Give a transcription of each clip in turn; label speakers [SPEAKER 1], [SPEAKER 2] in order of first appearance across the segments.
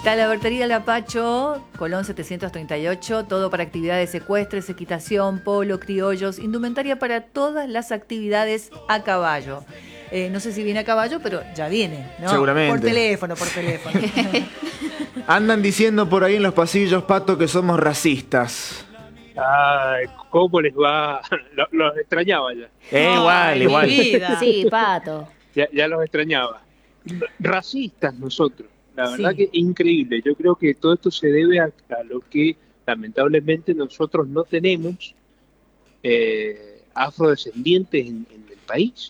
[SPEAKER 1] Talabartería Lapacho, Colón 738, todo para actividades ecuestres, equitación, polo, criollos, indumentaria para todas las actividades a caballo. No sé si viene a caballo, pero ya viene, ¿no?
[SPEAKER 2] Seguramente.
[SPEAKER 1] Por teléfono.
[SPEAKER 2] Andan diciendo por ahí en los pasillos, Pato, que somos racistas.
[SPEAKER 3] Ay, ¿cómo les va? Los extrañaba ya.
[SPEAKER 2] Igual.
[SPEAKER 1] Mi vida.
[SPEAKER 4] Sí, Pato.
[SPEAKER 3] Ya los extrañaba. Racistas nosotros. La verdad
[SPEAKER 1] Sí.
[SPEAKER 3] que increíble. Yo creo que todo esto se debe a lo que lamentablemente nosotros no tenemos afrodescendientes en el país.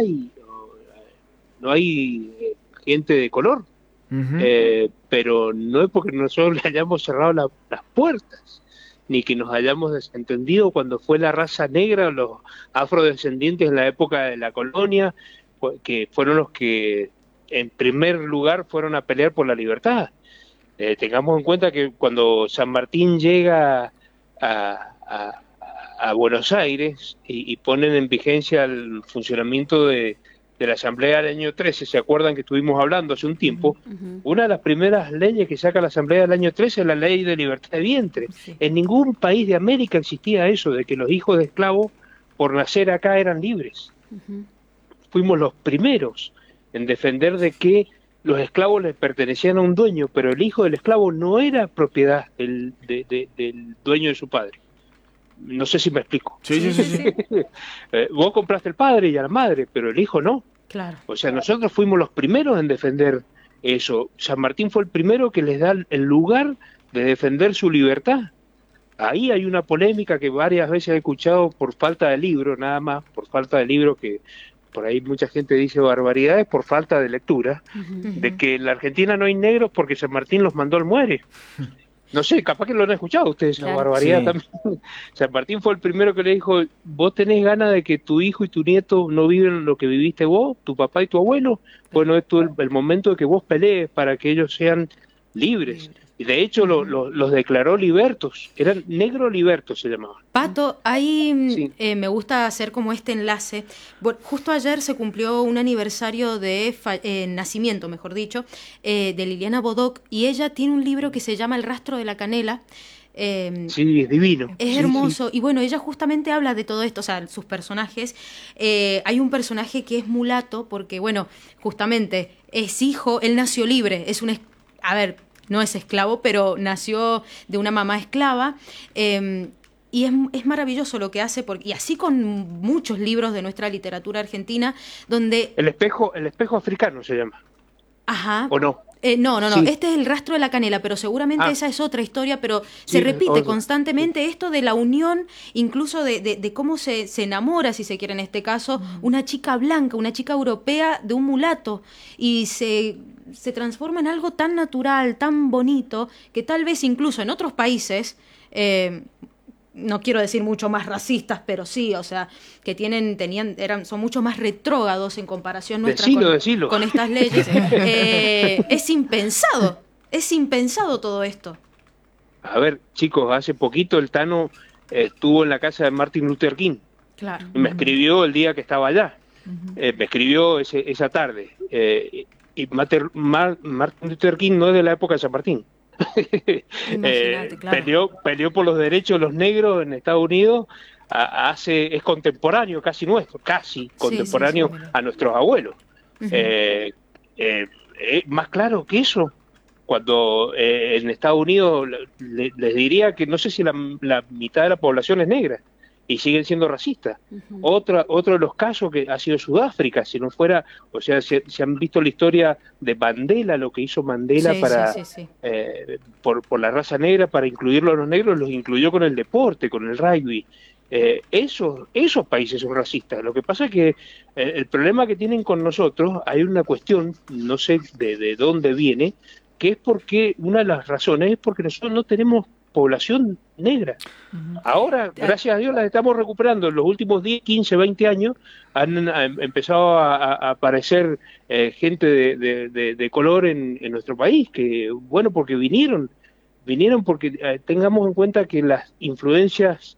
[SPEAKER 3] No hay gente de color.
[SPEAKER 2] Ujú.
[SPEAKER 3] Pero no es porque nosotros le hayamos cerrado las puertas, ni que nos hayamos desentendido cuando fue la raza negra, los afrodescendientes en la época de la colonia, que fueron los que en primer lugar fueron a pelear por la libertad. Tengamos en cuenta que cuando San Martín llega a Buenos Aires y ponen en vigencia el funcionamiento de la Asamblea del año 13, ¿se acuerdan que estuvimos hablando hace un tiempo? Una de las primeras leyes que saca la Asamblea del año 13 es la ley de libertad de vientre.
[SPEAKER 1] Sí.
[SPEAKER 3] En ningún país de América existía eso, de que los hijos de esclavos por nacer acá eran libres. Fuimos los primeros en defender de que los esclavos les pertenecían a un dueño, pero el hijo del esclavo no era propiedad del dueño de su padre. No sé si me explico.
[SPEAKER 2] Sí.
[SPEAKER 3] Vos compraste el padre y a la madre, pero el hijo no.
[SPEAKER 1] Claro.
[SPEAKER 3] O sea, nosotros fuimos los primeros en defender eso. San Martín fue el primero que les da el lugar de defender su libertad. Ahí hay una polémica que varias veces he escuchado por falta de libro, nada más, por falta de libro, que por ahí mucha gente dice barbaridades por falta de lectura, de que en la Argentina no hay negros porque San Martín los mandó al muere. No sé, capaz que lo han escuchado ustedes, esa
[SPEAKER 4] Claro.
[SPEAKER 3] barbaridad
[SPEAKER 2] Sí.
[SPEAKER 3] también. San Martín fue el primero que le dijo, vos tenés ganas de que tu hijo y tu nieto no viven lo que viviste vos, tu papá y tu abuelo, bueno, es el momento de que vos pelees para que ellos sean libres. Y de hecho los declaró libertos, eran negro libertos se llamaban.
[SPEAKER 5] Pato, ahí
[SPEAKER 3] Sí.
[SPEAKER 5] me gusta hacer como este enlace. Bueno, justo ayer se cumplió un aniversario de nacimiento, mejor dicho, de Liliana Bodoc, y ella tiene un libro que se llama El rastro de la canela.
[SPEAKER 3] Sí, es divino.
[SPEAKER 5] Es
[SPEAKER 3] Sí,
[SPEAKER 5] hermoso, y bueno, ella justamente habla de todo esto, o sea, sus personajes. Hay un personaje que es mulato, porque bueno, justamente es hijo, él nació libre, a ver, no es esclavo, pero nació de una mamá esclava. Y es maravilloso lo que hace, y así con muchos libros de nuestra literatura argentina, donde...
[SPEAKER 3] El espejo africano se llama,
[SPEAKER 5] Ajá.
[SPEAKER 3] ¿o no?
[SPEAKER 5] No,
[SPEAKER 3] Sí.
[SPEAKER 5] este es El rastro de la canela, pero seguramente esa es otra historia, pero se
[SPEAKER 3] Sí,
[SPEAKER 5] repite
[SPEAKER 3] otra.
[SPEAKER 5] constantemente esto de la unión, incluso de cómo se enamora, si se quiere en este caso, una chica blanca, una chica europea de un mulato, y se transforma en algo tan natural, tan bonito, que tal vez incluso en otros países... no quiero decir mucho más racistas, pero sí, o sea, que son mucho más retrógrados en comparación nuestra
[SPEAKER 3] Decilo.
[SPEAKER 5] con estas leyes. Es impensado todo esto.
[SPEAKER 3] A ver, chicos, hace poquito el Tano estuvo en la casa de Martin Luther King
[SPEAKER 5] Claro.
[SPEAKER 3] y me escribió el día que estaba allá. Me escribió esa tarde. Y Martin Luther King no es de la época de San Martín.
[SPEAKER 5] Imagínate, claro.
[SPEAKER 3] Peleó por los derechos de los negros en Estados Unidos. Es contemporáneo, casi nuestro, contemporáneo
[SPEAKER 5] sí,
[SPEAKER 3] a nuestros abuelos.
[SPEAKER 5] Ujú.
[SPEAKER 3] Más claro que eso, cuando en Estados Unidos les diría que no sé si la mitad de la población es negra y siguen siendo racistas. Otro de los casos que ha sido Sudáfrica, si no fuera, o sea, se han visto la historia de Mandela, lo que hizo Mandela
[SPEAKER 5] Sí.
[SPEAKER 3] por la raza negra, para incluirlo a los negros, los incluyó con el deporte, con el rugby. Esos países son racistas. Lo que pasa es que el problema que tienen con nosotros, hay una cuestión, no sé de dónde viene, que es porque una de las razones es porque nosotros no tenemos población negra. Ahora, gracias a Dios, las estamos recuperando. En los últimos 10, 15, 20 años han empezado a aparecer gente de color en nuestro país, que bueno, porque vinieron porque tengamos en cuenta que las influencias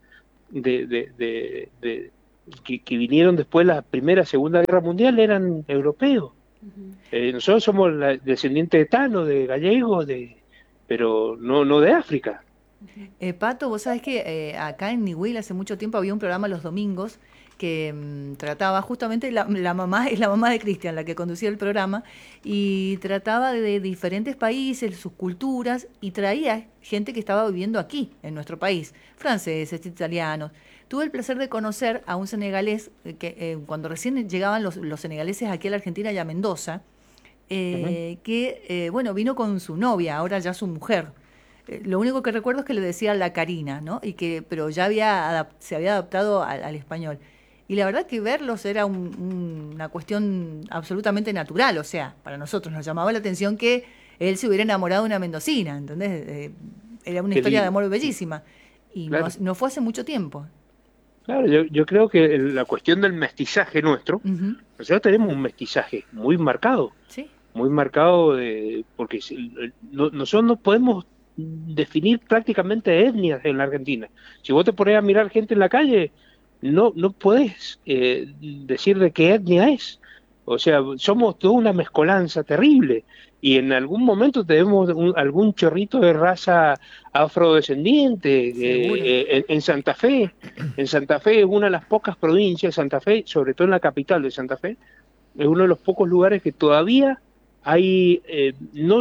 [SPEAKER 3] que vinieron después de la Primera, Segunda Guerra Mundial eran europeos. Nosotros somos descendientes de Tano, de gallegos, pero no de África.
[SPEAKER 1] Pato, vos sabés que acá en Niwil hace mucho tiempo había un programa los domingos que trataba justamente, la mamá es la mamá de Cristian, la que conducía el programa, y trataba de diferentes países, sus culturas, y traía gente que estaba viviendo aquí, en nuestro país, franceses, italianos. Tuve el placer de conocer a un senegalés, que cuando recién llegaban los senegaleses aquí a la Argentina y a Mendoza, que bueno, vino con su novia, ahora ya su mujer. Lo único que recuerdo es que le decía la Karina, ¿no? Pero ya se había adaptado al español. Y la verdad que verlos era una cuestión absolutamente natural, o sea, para nosotros nos llamaba la atención que él se hubiera enamorado de una mendocina, ¿entendés? Era una historia de amor bellísima. Y
[SPEAKER 3] claro.
[SPEAKER 1] no fue hace mucho tiempo.
[SPEAKER 3] Claro, yo creo que la cuestión del mestizaje nuestro, nosotros tenemos un mestizaje muy marcado,
[SPEAKER 1] ¿sí?
[SPEAKER 3] Muy marcado, porque nosotros no podemos definir prácticamente etnias en la Argentina. Si vos te pones a mirar gente en la calle, no podés decir de qué etnia es. O sea, somos toda una mezcolanza terrible, y en algún momento tenemos algún chorrito de raza afrodescendiente en Santa Fe. En Santa Fe es una de las pocas provincias, Santa Fe, sobre todo en la capital de Santa Fe, es uno de los pocos lugares que todavía hay, no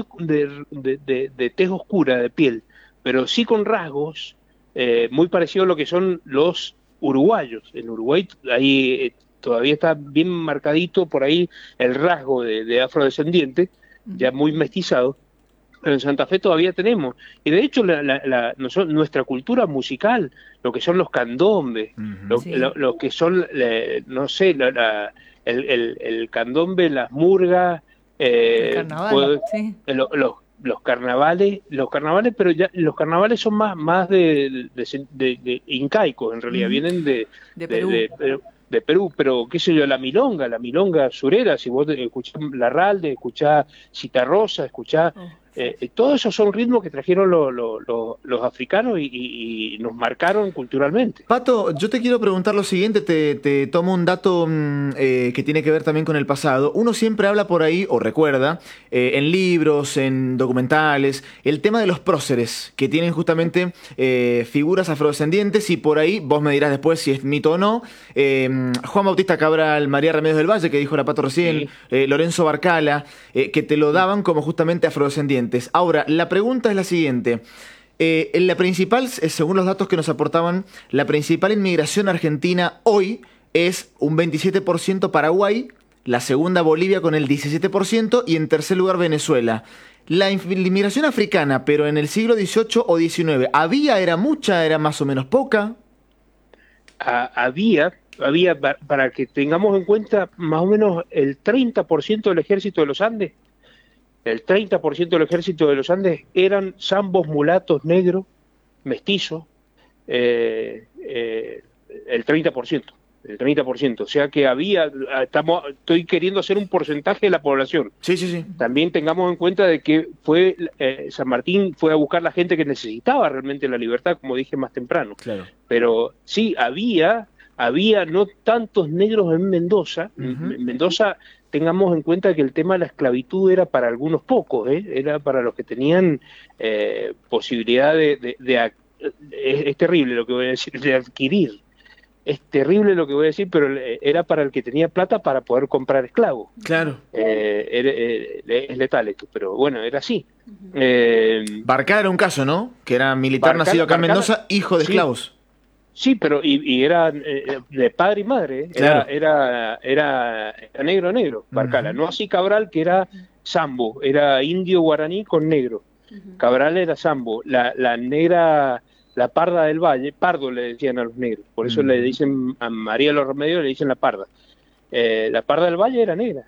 [SPEAKER 3] de tez oscura de piel, pero sí con rasgos muy parecidos a lo que son los uruguayos. En Uruguay ahí todavía está bien marcadito por ahí el rasgo de afrodescendiente, ya muy mestizado, pero en Santa Fe todavía tenemos. Y de hecho nuestra cultura musical, lo que son los candombes, lo que son, no sé, el candombe, las murgas,
[SPEAKER 1] el carnaval, sí.
[SPEAKER 3] Los carnavales, pero ya los carnavales son más de incaicos, en realidad, vienen de Perú. De Perú, pero qué sé yo, la milonga surera, si vos escuchás Larralde, escuchás Citarrosa, escuchás todos esos son ritmos que trajeron los africanos y nos marcaron culturalmente.
[SPEAKER 2] Pato, yo te quiero preguntar lo siguiente, te tomo un dato que tiene que ver también con el pasado. Uno siempre habla por ahí, o recuerda, en libros, en documentales, el tema de los próceres, que tienen justamente figuras afrodescendientes, y por ahí, vos me dirás después si es mito o no, Juan Bautista Cabral, María Remedios del Valle, que dijo la Pato recién, Lorenzo Barcala, que te lo daban como justamente afrodescendientes. Ahora, la pregunta es la siguiente. La principal, según los datos que nos aportaban, la principal inmigración argentina hoy es un 27% Paraguay, la segunda Bolivia con el 17% y en tercer lugar Venezuela. La inmigración africana, pero en el siglo XVIII o XIX, ¿era mucha, era más o menos poca?
[SPEAKER 3] Había, para que tengamos en cuenta, más o menos el 30% del ejército de los Andes. El 30% del ejército de los Andes eran zambos, mulatos, negros, mestizos, el 30%. O sea que estoy queriendo hacer un porcentaje de la población.
[SPEAKER 2] Sí.
[SPEAKER 3] También tengamos en cuenta de que San Martín fue a buscar la gente que necesitaba realmente la libertad, como dije más temprano.
[SPEAKER 2] Claro.
[SPEAKER 3] Pero sí, había no tantos negros en Mendoza. En Mendoza, tengamos en cuenta que el tema de la esclavitud era para algunos pocos, era para los que tenían posibilidad es terrible lo que voy a decir, de adquirir. Es terrible lo que voy a decir, pero era para el que tenía plata para poder comprar esclavos.
[SPEAKER 2] Claro.
[SPEAKER 3] Es letal esto, pero bueno, era así.
[SPEAKER 2] Barcala era un caso, ¿no? Que era militar nacido acá en Mendoza, hijo de esclavos.
[SPEAKER 3] Sí, pero y era de padre y madre,
[SPEAKER 2] claro.
[SPEAKER 3] era negro, Barcala. No así Cabral, que era sambo, era indio guaraní con negro. Cabral era sambo. La negra, la parda del valle, pardo le decían a los negros, por eso le dicen a María de los Remedios, le dicen la parda. La parda del valle era negra.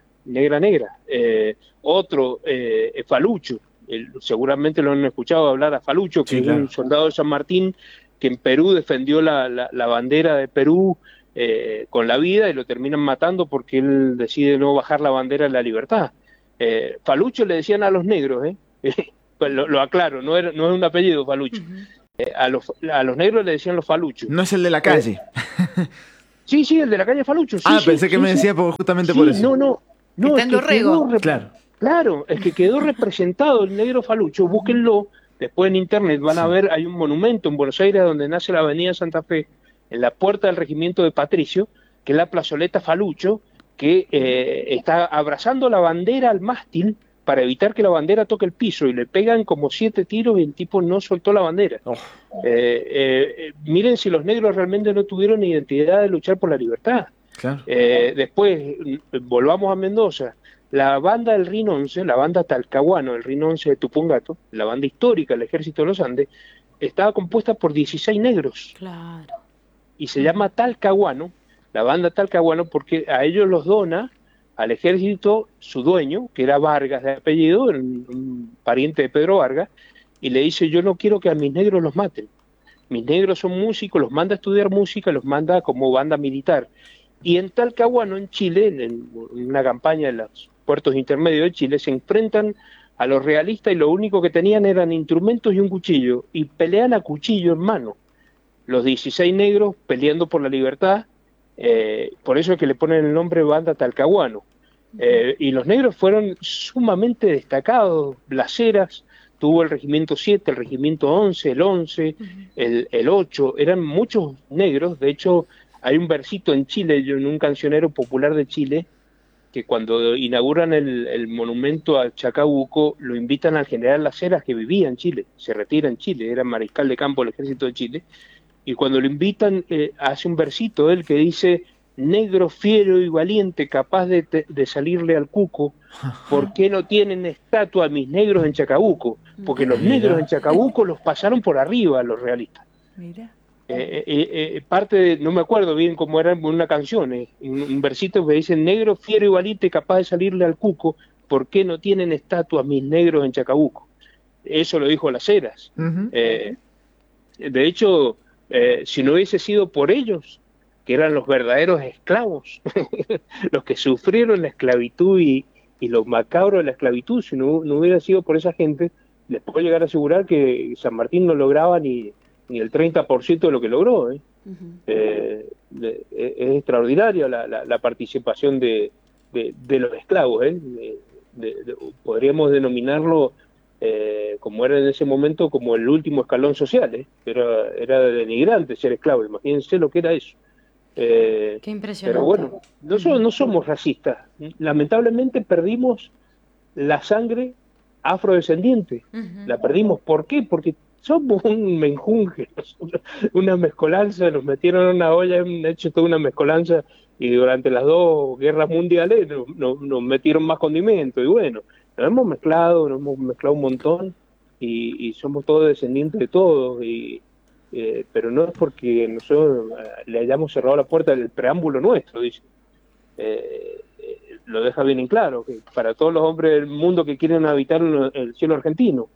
[SPEAKER 3] Otro, Falucho, seguramente lo han escuchado hablar a Falucho, que es un soldado de San Martín, que en Perú defendió la bandera de Perú con la vida, y lo terminan matando porque él decide no bajar la bandera de la libertad. Falucho le decían a los negros, pues lo aclaro, no es un apellido Falucho. A los negros le decían los Faluchos.
[SPEAKER 2] No es el de la calle.
[SPEAKER 3] Sí, el de la calle Falucho.
[SPEAKER 2] Pensé que me decía justamente por eso.
[SPEAKER 3] No.
[SPEAKER 1] Está en Dorrego.
[SPEAKER 2] Claro.
[SPEAKER 3] Claro, es que quedó representado el negro falucho, búsquenlo, después en internet van a ver, hay un monumento en Buenos Aires donde nace la avenida Santa Fe, en la puerta del regimiento de Patricio, que es la plazoleta Falucho, que está abrazando la bandera al mástil para evitar que la bandera toque el piso, y le pegan como 7 tiros y el tipo no soltó la bandera.
[SPEAKER 2] Oh.
[SPEAKER 3] Miren si los negros realmente no tuvieron identidad de luchar por la libertad.
[SPEAKER 2] Claro.
[SPEAKER 3] Después, volvamos a Mendoza. La banda del RIN 11, la banda Talcahuano, el RIN 11 de Tupungato, la banda histórica del Ejército de los Andes, estaba compuesta por 16 negros.
[SPEAKER 5] Claro.
[SPEAKER 3] Y se llama Talcahuano, la banda Talcahuano, porque a ellos los dona al ejército su dueño, que era Vargas de apellido, un pariente de Pedro Vargas, y le dice: yo no quiero que a mis negros los maten. Mis negros son músicos, los manda a estudiar música, los manda como banda militar. Y en Talcahuano, en Chile, en una campaña en los puertos intermedios de Chile, se enfrentan a los realistas y lo único que tenían eran instrumentos y un cuchillo, y pelean a cuchillo en mano. Los 16 negros peleando por la libertad, por eso es que le ponen el nombre banda Talcahuano. Y los negros fueron sumamente destacados, Blaseras tuvo el regimiento 7, el regimiento 11, el 11, el 8, eran muchos negros. De hecho, hay un versito en Chile, en un cancionero popular de Chile, que cuando inauguran el monumento a Chacabuco, lo invitan al general Las Heras, que vivía en Chile, se retira en Chile, era mariscal de campo del Ejército de Chile, y cuando lo invitan, hace un versito él que dice: negro fiero y valiente, capaz de salirle al cuco, ¿por qué no tienen estatua mis negros en Chacabuco? Porque los negros en Chacabuco los pasaron por arriba los realistas.
[SPEAKER 1] Mira.
[SPEAKER 3] Parte de, no me acuerdo bien cómo era una canción, un versito que dice: negro fiero y valiente, capaz de salirle al cuco, ¿por qué no tienen estatua mis negros en Chacabuco? Eso lo dijo Las Heras. De hecho, si no hubiese sido por ellos, que eran los verdaderos esclavos, los que sufrieron la esclavitud y lo macabro de la esclavitud, si no hubiera sido por esa gente, les puedo llegar a asegurar que San Martín no lograba ni el 30% de lo que logró. Es extraordinaria la participación de los esclavos. Podríamos denominarlo, como era en ese momento, como el último escalón social. Era denigrante ser esclavo, imagínense lo que era eso.
[SPEAKER 5] Qué impresionante.
[SPEAKER 3] Pero bueno, nosotros no somos racistas. Lamentablemente perdimos la sangre afrodescendiente. La perdimos. ¿Por qué? Porque somos un menjunje, una mezcolanza. Nos metieron en una olla, han hecho toda una mezcolanza, y durante las 2 guerras mundiales nos metieron más condimentos. Y bueno, nos hemos mezclado un montón, y somos todos descendientes de todos. Pero no es porque nosotros le hayamos cerrado la puerta del preámbulo nuestro, dice. Lo deja bien en claro, que para todos los hombres del mundo que quieren habitar el cielo argentino,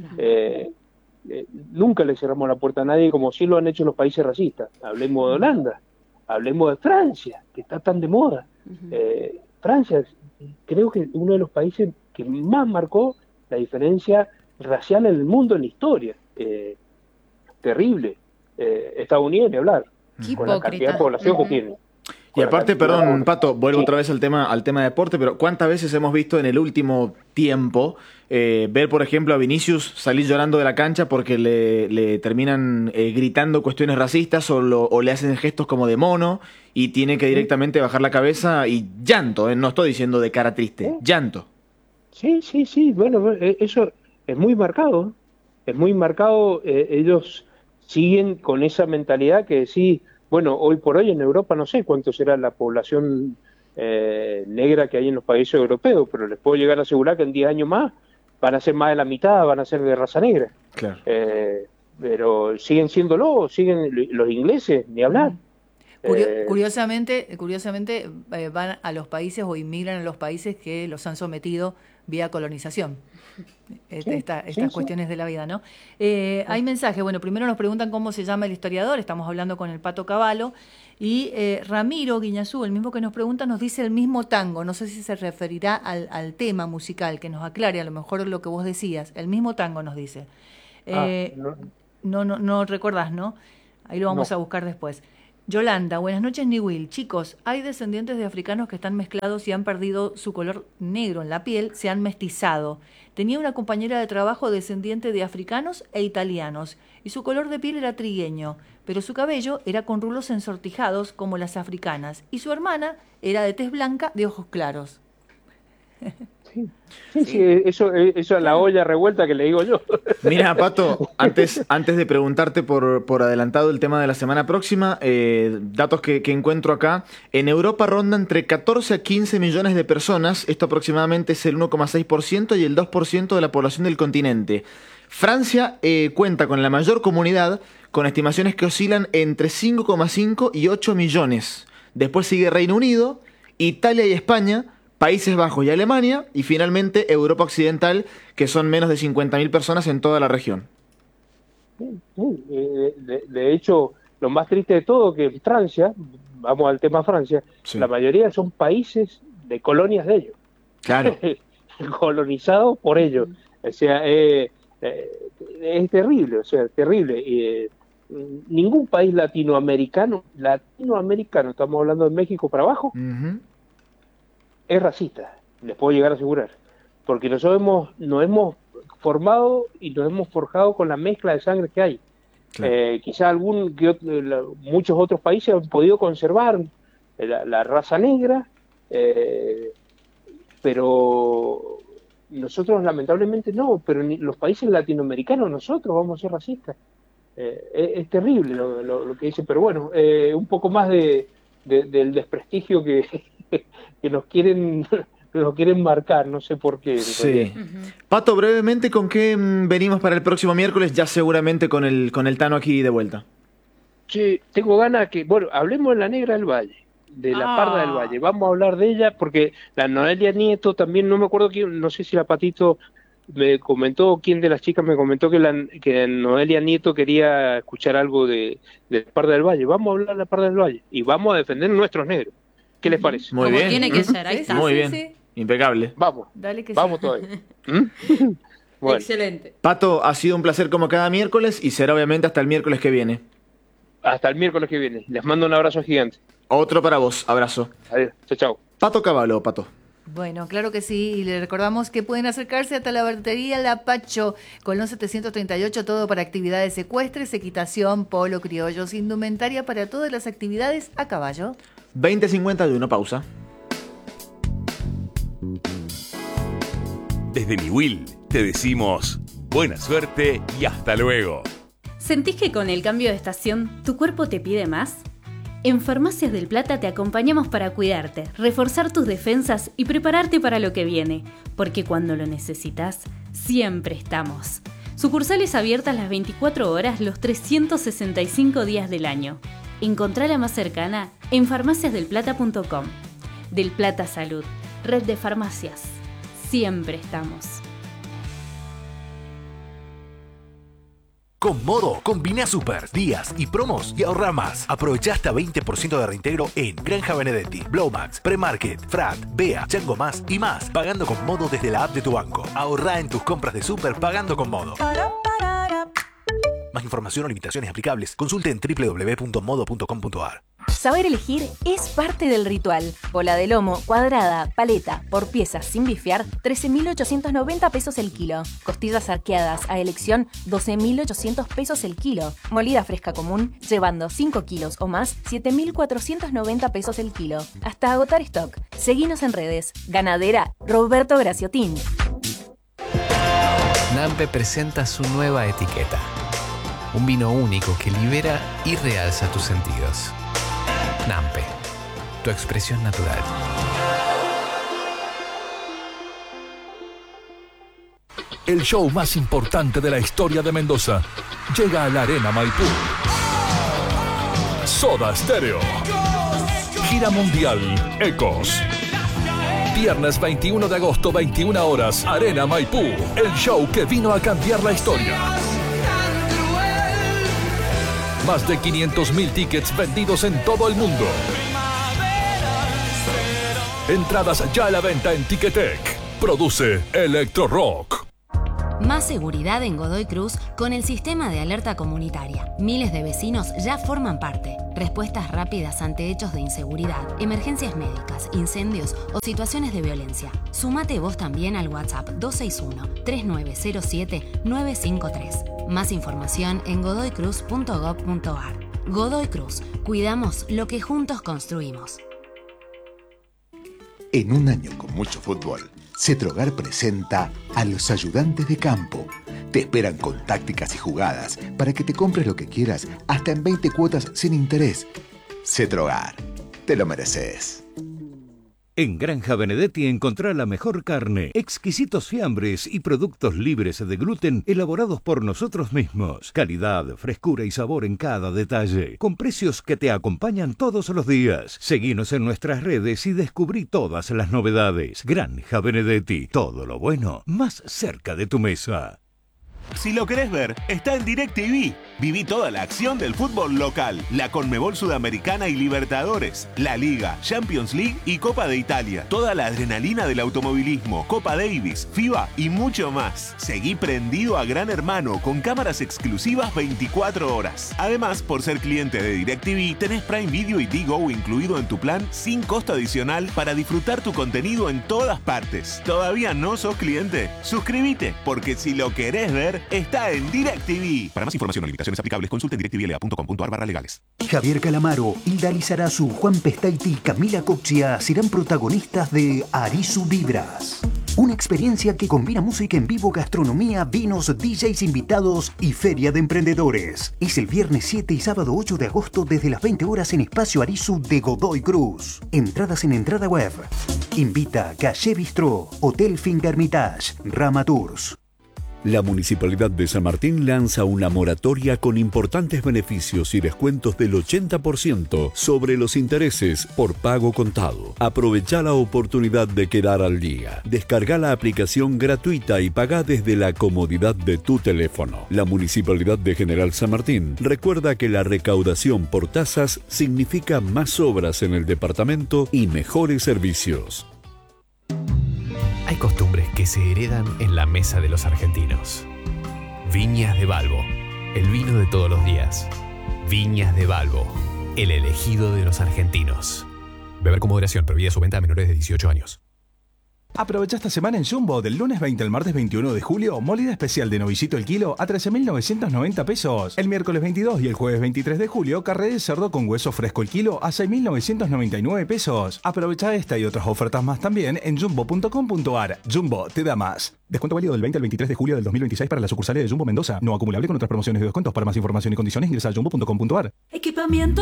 [SPEAKER 3] nunca le cerramos la puerta a nadie, como sí lo han hecho los países racistas. Hablemos de Holanda, hablemos de Francia, que está tan de moda. Francia, creo que uno de los países que más marcó la diferencia racial en el mundo en la historia. Terrible. Estados Unidos, ni hablar, con la cantidad de población que tiene.
[SPEAKER 2] Y aparte, perdón, Pato, vuelvo otra vez al tema deporte, pero ¿cuántas veces hemos visto en el último tiempo ver, por ejemplo, a Vinicius salir llorando de la cancha porque le terminan gritando cuestiones racistas, o le hacen gestos como de mono, y tiene que directamente bajar la cabeza y llanto, no estoy diciendo de cara triste, llanto?
[SPEAKER 3] Sí, bueno, eso es muy marcado. Es muy marcado. Ellos siguen con esa mentalidad que sí. Bueno, hoy por hoy en Europa no sé cuánto será la población negra que hay en los países europeos, pero les puedo llegar a asegurar que en 10 años más van a ser más de la mitad, van a ser de raza negra.
[SPEAKER 2] Claro.
[SPEAKER 3] Pero siguen siéndolo, siguen los ingleses, ni hablar.
[SPEAKER 1] Curiosamente van a los países o inmigran a los países que los han sometido vía colonización. Estas cuestiones de la vida, ¿no? Hay mensajes. Bueno, primero nos preguntan cómo se llama el historiador. Estamos hablando con el Pato Cavallo. Y Ramiro Guiñazú, el mismo que nos pregunta, nos dice el mismo tango. No sé si se referirá al tema musical, que nos aclare a lo mejor lo que vos decías. El mismo tango nos dice. No recordás, ¿no? Ahí lo vamos a buscar después. Yolanda, buenas noches, Niwil. Chicos, hay descendientes de africanos que están mezclados y han perdido su color negro en la piel, se han mestizado. Tenía una compañera de trabajo descendiente de africanos e italianos, y su color de piel era trigueño, pero su cabello era con rulos ensortijados como las africanas, y su hermana era de tez blanca de ojos claros.
[SPEAKER 3] Sí, eso es la olla revuelta que le digo yo.
[SPEAKER 2] Mira, Pato, antes de preguntarte por adelantado el tema de la semana próxima, datos que encuentro acá, en Europa ronda entre 14 a 15 millones de personas, esto aproximadamente es el 1,6% y el 2% de la población del continente. Francia cuenta con la mayor comunidad, con estimaciones que oscilan entre 5,5 y 8 millones. Después sigue Reino Unido, Italia y España, Países Bajos y Alemania, y finalmente Europa Occidental, que son menos de 50.000 personas en toda la región.
[SPEAKER 3] De hecho, lo más triste de todo que en Francia, vamos al tema Francia, sí, la mayoría son países de colonias de ellos.
[SPEAKER 2] Claro.
[SPEAKER 3] Colonizados por ellos. O sea, es terrible, terrible. Ningún país latinoamericano, estamos hablando de México para abajo, es racista, les puedo llegar a asegurar, porque nosotros nos hemos formado y nos hemos forjado con la mezcla de sangre que hay. Claro. Quizá muchos otros países han podido conservar la raza negra, pero nosotros lamentablemente no, pero ni los países latinoamericanos nosotros vamos a ser racistas. Es terrible lo que dicen, pero bueno, un poco más del desprestigio que nos quieren marcar, no sé por qué.
[SPEAKER 2] Sí. Pato, brevemente, ¿con qué venimos para el próximo miércoles? Ya seguramente con el Tano aquí de vuelta.
[SPEAKER 3] Sí, tengo ganas que, hablemos de la Negra del Valle, de la Parda del Valle. Vamos a hablar de ella porque la Noelia Nieto también, no me acuerdo quién, no sé si la Patito me comentó, quién de las chicas me comentó que Noelia Nieto quería escuchar algo de la Parda del Valle. Vamos a hablar de la Parda del Valle y vamos a defender nuestros negros. ¿Qué les parece?
[SPEAKER 2] Muy bien.
[SPEAKER 5] Tiene que ser, ahí está.
[SPEAKER 2] Muy bien. Sí. Impecable.
[SPEAKER 3] Vamos.
[SPEAKER 1] Dale que
[SPEAKER 3] vamos todavía.
[SPEAKER 5] Bueno. Excelente.
[SPEAKER 2] Pato, ha sido un placer como cada miércoles y será obviamente hasta el miércoles que viene.
[SPEAKER 3] Hasta el miércoles que viene. Les mando un abrazo gigante.
[SPEAKER 2] Otro para vos. Abrazo.
[SPEAKER 3] Adiós. Chao.
[SPEAKER 2] Pato Cavallo, Pato.
[SPEAKER 1] Bueno, claro que sí, y le recordamos que pueden acercarse hasta la vertería La Pacho, Colón 738, todo para actividades ecuestres, equitación, polo, criollos, indumentaria para todas las actividades a caballo.
[SPEAKER 2] 20:51, pausa.
[SPEAKER 4] Desde Niwil te decimos buena suerte y hasta luego.
[SPEAKER 6] ¿Sentís que con el cambio de estación tu cuerpo te pide más? En Farmacias del Plata te acompañamos para cuidarte, reforzar tus defensas y prepararte para lo que viene, porque cuando lo necesitas, siempre estamos. Sucursales abiertas las 24 horas, los 365 días del año. Encontrá la más cercana en farmaciasdelplata.com. Del Plata Salud, red de farmacias. Siempre estamos.
[SPEAKER 7] Con Modo, combina super, días y promos y ahorra más. Aprovecha hasta 20% de reintegro en Granja Benedetti, Blowmax, Premarket, Frat, Bea, Chango Más y más, pagando con Modo desde la app de tu banco. Ahorra en tus compras de super pagando con Modo. Más información o limitaciones aplicables, consulte en www.modo.com.ar.
[SPEAKER 8] Saber elegir es parte del ritual. Bola de lomo, cuadrada, paleta, por piezas sin bifear, 13.890 pesos el kilo. Costillas arqueadas a elección, 12.800 pesos el kilo. Molida fresca común, llevando 5 kilos o más, 7.490 pesos el kilo. Hasta agotar stock. Seguinos en redes. Ganadera Roberto Graciotín.
[SPEAKER 9] Nampe presenta su nueva etiqueta. Un vino único que libera y realza tus sentidos. Nampe, tu expresión natural.
[SPEAKER 10] El show más importante de la historia de Mendoza llega a la Arena Maipú. Soda Stereo. Gira mundial Ecos. Viernes 21 de agosto, 21 horas, Arena Maipú. El show que vino a cambiar la historia. Más de 500.000 tickets vendidos en todo el mundo. Entradas ya a la venta en Ticketek. Produce Electro Rock.
[SPEAKER 11] Más seguridad en Godoy Cruz con el sistema de alerta comunitaria. Miles de vecinos ya forman parte. Respuestas rápidas ante hechos de inseguridad, emergencias médicas, incendios o situaciones de violencia. Sumate vos también al WhatsApp 261-3907-953. Más información en godoycruz.gov.ar. Godoy Cruz. Cuidamos lo que juntos construimos.
[SPEAKER 12] En un año con mucho fútbol, Cetrogar presenta a los ayudantes de campo. Te esperan con tácticas y jugadas para que te compres lo que quieras hasta en 20 cuotas sin interés. Cetrogar, te lo mereces.
[SPEAKER 13] En Granja Benedetti encontrá la mejor carne, exquisitos fiambres y productos libres de gluten elaborados por nosotros mismos. Calidad, frescura y sabor en cada detalle, con precios que te acompañan todos los días. Seguinos en nuestras redes y descubrí todas las novedades. Granja Benedetti, todo lo bueno más cerca de tu mesa.
[SPEAKER 7] Si lo querés ver, está en DirecTV. Viví toda la acción del fútbol local, la Conmebol Sudamericana y Libertadores, la Liga, Champions League y Copa de Italia. Toda la adrenalina del automovilismo, Copa Davis, FIBA y mucho más. Seguí prendido a Gran Hermano con cámaras exclusivas 24 horas. Además, por ser cliente de DirecTV, tenés Prime Video y Digo incluido en tu plan sin costo adicional para disfrutar tu contenido en todas partes. ¿Todavía no sos cliente? Suscríbete, porque si lo querés ver, está en DirecTV. Para más información o limitaciones aplicables, consulte en directvla.com.ar/legales.
[SPEAKER 14] Javier Calamaro, Hilda Lizarazu, Juan Pestaiti y Camila Coxia serán protagonistas de Arisu Vibras. Una experiencia que combina música en vivo, gastronomía, vinos, DJs invitados y feria de emprendedores. Es el viernes 7 y sábado 8 de agosto desde las 20 horas en Espacio Arisu de Godoy Cruz. Entradas en entrada web. Invita Calle Bistró, Hotel Fingermitage, Rama Tours.
[SPEAKER 15] La Municipalidad de San Martín lanza una moratoria con importantes beneficios y descuentos del 80% sobre los intereses por pago contado. Aprovecha la oportunidad de quedar al día. Descarga la aplicación gratuita y paga desde la comodidad de tu teléfono. La Municipalidad de General San Martín recuerda que la recaudación por tasas significa más obras en el departamento y mejores servicios.
[SPEAKER 9] Hay costumbres que se heredan en la mesa de los argentinos. Viñas de Balbo, el vino de todos los días. Viñas de Balbo, el elegido de los argentinos. Beber con moderación, prohibida su venta a menores de 18 años.
[SPEAKER 16] Aprovecha esta semana en Jumbo, del lunes 20 al martes 21 de julio, molida especial de novillito el kilo a 13.990 pesos. El miércoles 22 y el jueves 23 de julio, carré de cerdo con hueso fresco el kilo a 6.999 pesos. Aprovecha esta y otras ofertas más también en jumbo.com.ar. Jumbo te da más. Descuento válido del 20 al 23 de julio del 2026 para las sucursales de Jumbo Mendoza. No acumulable con otras promociones y descuentos. Para más información y condiciones ingresa a jumbo.com.ar.
[SPEAKER 17] Equipamiento